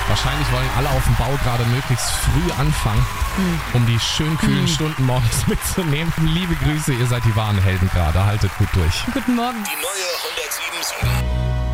Wahrscheinlich wollen alle auf dem Bau gerade möglichst früh anfangen, um die schön kühlen Stunden morgens mitzunehmen. Liebe Grüße, ihr seid die wahren Helden gerade. Haltet gut durch. Guten Morgen. Die neue 107.7